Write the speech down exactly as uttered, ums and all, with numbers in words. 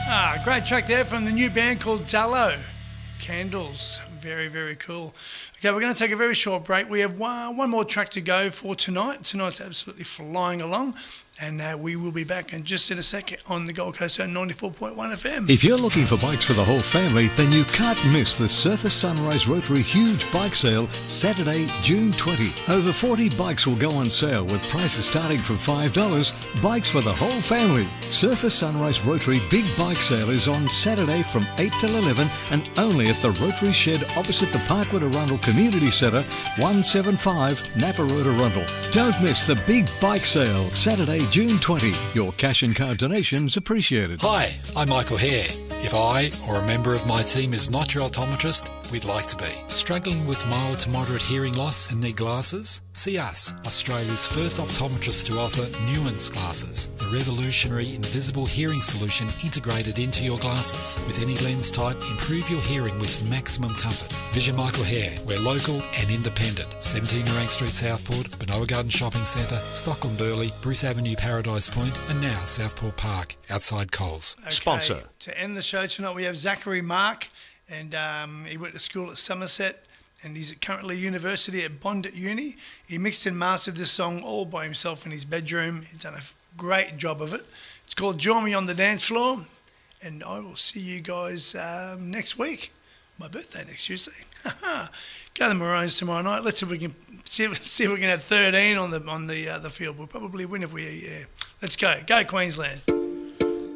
Ah, great track there from the new band called Dallo. Candles. Very, very cool. Okay, we're going to take a very short break. We have one, one more track to go for tonight. Tonight's absolutely flying along. And uh, we will be back in just in a second on the Gold Coast at ninety-four point one F M. If you're looking for bikes for the whole family, then you can't miss the Surface Sunrise Rotary Huge Bike Sale, Saturday, June twentieth. Over forty bikes will go on sale with prices starting from five dollars. Bikes for the whole family. Surface Sunrise Rotary Big Bike Sale is on Saturday from eight till eleven and only at the Rotary Shed opposite the Parkwood Arundel Community Centre, one seventy-five Napa Road, Arundel. Don't miss the Big Bike Sale, Saturday, June twentieth. Your cash and card donations appreciated. Hi, I'm Michael Hare. If I or a member of my team is not your optometrist, we'd like to be. Struggling with mild to moderate hearing loss and need glasses? See us, Australia's first optometrist to offer Nuance glasses, the revolutionary invisible hearing solution integrated into your glasses. With any lens type, improve your hearing with maximum comfort. Vision Michael Hare. We're local and independent. seventeen Rank Street, Southport, Benoa Garden Shopping Centre, Stockland Burleigh, Bruce Avenue, Paradise Point, and now Southport Park, outside Coles. Okay, Sponsor. To end the show tonight, we have Zachary Mark, and um, he went to school at Somerset, and he's currently at university at Bond at Uni. He mixed and mastered this song all by himself in his bedroom. He's done a great job of it. It's called Join Me on the Dance Floor, and I will see you guys um, next week. My birthday next Tuesday. Go the Maroons tomorrow night. Let's see if we can see if, see if we can have thirteen on the on the uh, the field. We'll probably win if we. Yeah. Let's go. Go Queensland.